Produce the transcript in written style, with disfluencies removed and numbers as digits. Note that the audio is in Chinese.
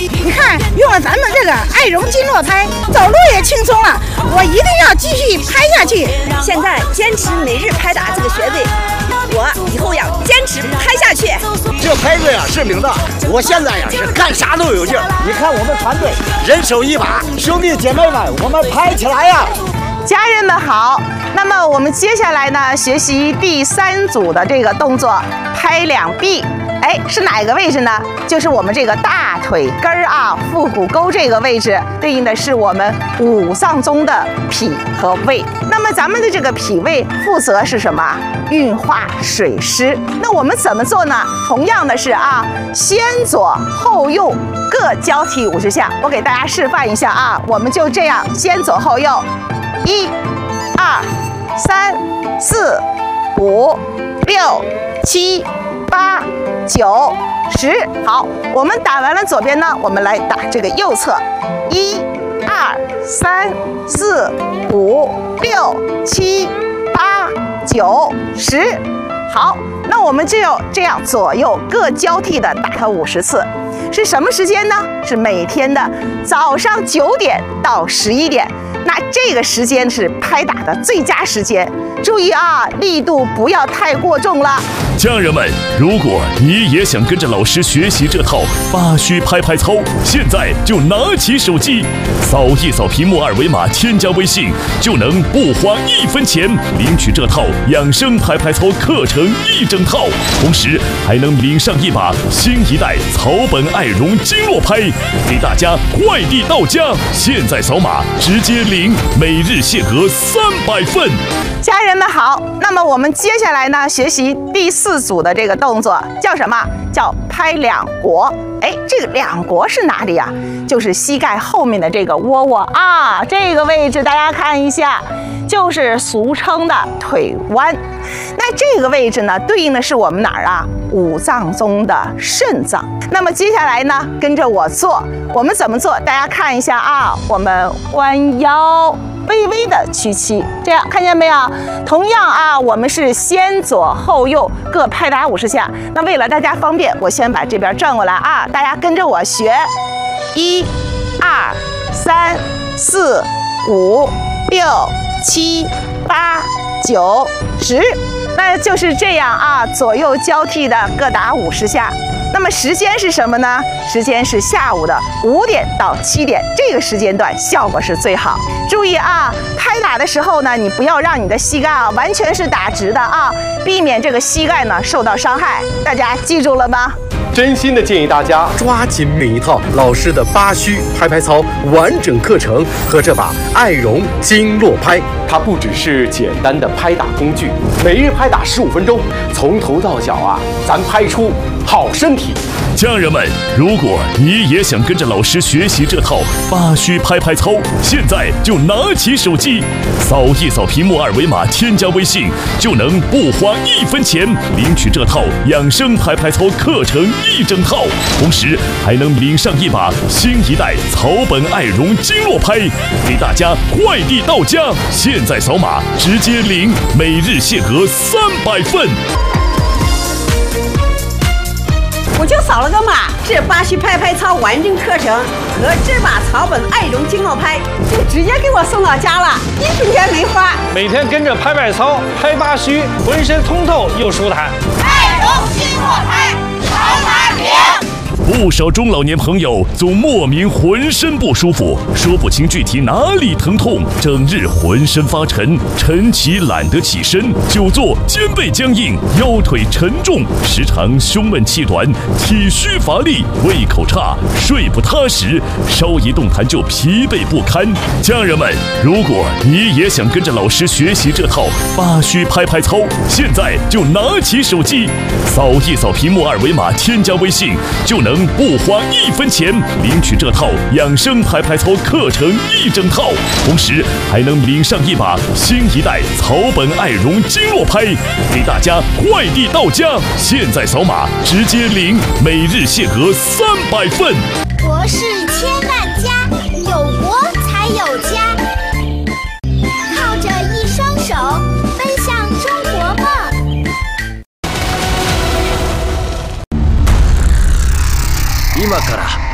你看，用了咱们这个爱绒经络拍，走路也轻松了。我一定要继续拍下去。 现在坚持每日拍打这个穴位，我以后要坚持拍下去。 这拍子呀是明的，我现在呀是干啥都有劲儿。你看我们团队人手一把，兄弟姐妹们，我们拍起来呀！ 家人们好，那么我们接下来呢，学习第3组的这个动作，拍两臂。哎，是哪个位置呢？就是我们这个大腿根儿啊，腹股沟这个位置，对应的是我们5脏中的脾和胃。那么咱们的这个脾胃负责是什么？运化水湿。那我们怎么做呢？同样的是啊，先左后右各交替50下。我给大家示范一下啊，我们就这样先左后右，1、2、3、4、5、6、7、8、9、10。好，我们打完了左边呢，我们来打这个右侧，1、2、3、4、5、6、7、8、9、10。好，那我们就这样左右各交替的打它50次。是什么时间呢？是每天的早上9点到11点。那这个时间是拍打的最佳时间。注意啊，力度不要太过重了。 家人们，如果你也想跟着老师学习这套8虚拍拍操，现在就拿起手机，扫一扫屏幕2维码，添加微信，就能不花1分钱领取这套养生拍拍操课程1整套，同时还能领上一把新一代草本爱绒经络拍，给大家快递到家。现在扫码直接领每日限额300份。 家人们好，那么我们接下来呢，学习第4组的这个动作叫什么？叫拍两国。哎，这个两国是哪里呀？就是膝盖后面的这个窝窝啊，这个位置大家看一下，就是俗称的腿弯。那这个位置呢，对应的是我们哪儿啊？5脏中的肾脏。那么接下来呢，跟着我做，我们怎么做？大家看一下啊，我们弯腰，微微的屈膝，这样看见没有？同样啊，我们是先左后右各拍打50下。那为了大家方便，我先把这边转过来啊，大家跟着我学，1、2、3、4、5、6、7、8、9、10。那就是这样啊，左右交替的各打50下。那么时间是什么呢？时间是下午的5点到7点，这个时间段效果是最好。注意啊，拍打的时候呢，你不要让你的膝盖啊完全是打直的啊，避免这个膝盖呢受到伤害。大家记住了吗？ 真心的建议大家抓紧每一套老师的8虚拍拍操完整课程和这把爱绒经络拍。它不只是简单的拍打工具，每日拍打15分钟，从头到脚啊，咱拍出好身体。 家人们，如果你也想跟着老师学习这套8虚拍拍操，现在就拿起手机，扫一扫屏幕2维码，添加微信，就能不花1分钱领取这套养生拍拍操课程1整套，同时还能领上一把新一代草本爱绒经络拍，给大家快递到家。现在扫码直接领每日限额300份。 我就扫了个码，这8虚拍拍操完整课程和这把草本爱绒经络拍就直接给我送到家了，1分钱没花。 每天跟着拍拍操，拍8虚，浑身通透又舒坦。 爱绒经络拍，好码领。 不少中老年朋友总莫名浑身不舒服，说不清具体哪里疼痛，整日浑身发沉，晨起懒得起身，久坐肩背僵硬，腰腿沉重，时常胸闷气短，体虚乏力，胃口差，睡不踏实，稍一动弹就疲惫不堪。家人们，如果你也想跟着老师学习这套8虚拍拍操，现在就拿起手机，扫一扫屏幕2维码，添加微信，就能不花1分钱领取这套养生拍拍操课程1整套，同时还能领上一把新一代草本爱绒经络拍，给大家快递到家。现在扫码直接领每日限额300份。 国事千万家，有国才有家。靠着一双手，奔向中国梦。 今から